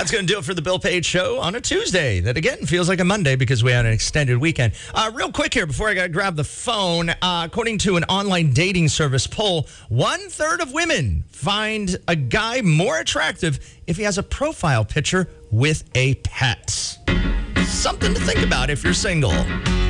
That's going to do it for the Bill Page Show on a Tuesday. That, again, feels like a Monday because we had an extended weekend. Real quick here, before I got to grab the phone, according to an online dating service poll, 1/3 of women find a guy more attractive if he has a profile picture with a pet. Something to think about if you're single.